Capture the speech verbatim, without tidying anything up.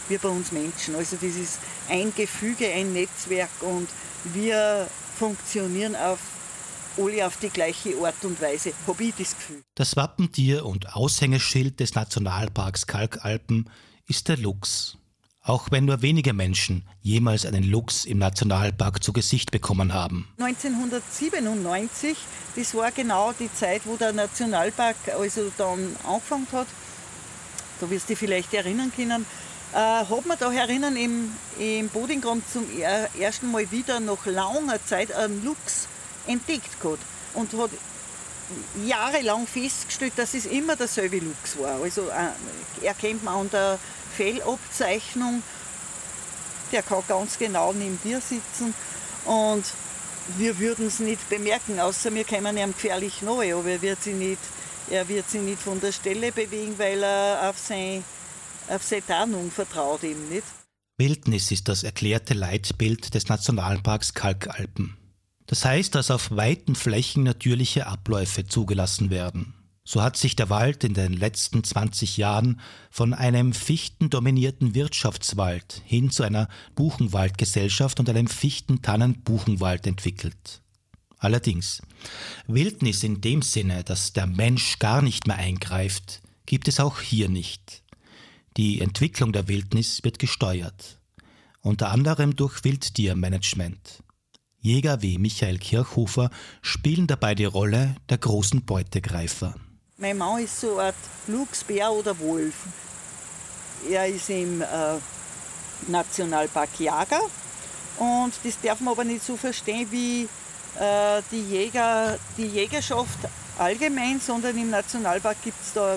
wie bei uns Menschen. Also das ist ein Gefüge, ein Netzwerk und wir funktionieren auf alle auf die gleiche Art und Weise, habe ich das Gefühl. Das Wappentier und Aushängeschild des Nationalparks Kalkalpen ist der Luchs. Auch wenn nur wenige Menschen jemals einen Luchs im Nationalpark zu Gesicht bekommen haben. neunzehnhundertsiebenundneunzig, das war genau die Zeit, wo der Nationalpark also dann angefangen hat. Da wirst du dich vielleicht erinnern können. Äh, hat man da erinnern, im, im Bodingrund zum er, ersten Mal wieder nach langer Zeit einen Luchs entdeckt gehabt. Und hat jahrelang festgestellt, dass es immer derselbe Luchs war. Also äh, erkennt man an der Fellabzeichnung, der kann ganz genau neben dir sitzen und wir würden es nicht bemerken, außer wir kämen ihm gefährlich nahe, aber er wird sich nicht, er wird sich nicht von der Stelle bewegen, weil er auf, sein, auf seine Tarnung vertraut ihm nicht. Wildnis ist das erklärte Leitbild des Nationalparks Kalkalpen. Das heißt, dass auf weiten Flächen natürliche Abläufe zugelassen werden. So hat sich der Wald in den letzten zwanzig Jahren von einem fichtendominierten Wirtschaftswald hin zu einer Buchenwaldgesellschaft und einem Fichten-Tannen-Buchenwald entwickelt. Allerdings, Wildnis in dem Sinne, dass der Mensch gar nicht mehr eingreift, gibt es auch hier nicht. Die Entwicklung der Wildnis wird gesteuert, unter anderem durch Wildtiermanagement. Jäger wie Michael Kirchhofer spielen dabei die Rolle der großen Beutegreifer. Mein Mann ist so eine Art Luchs, Bär oder Wolf. Er ist im äh, Nationalpark Jager und das darf man aber nicht so verstehen wie äh, die, Jäger, die Jägerschaft allgemein, sondern im Nationalpark gibt es da